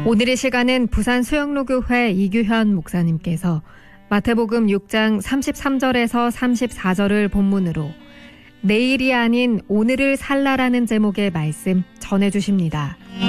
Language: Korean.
오늘의 시간은 부산 수영로교회 이규현 목사님께서 마태복음 6장 33절에서 34절을 본문으로 내일이 아닌 오늘을 살라라는 제목의 말씀 전해주십니다.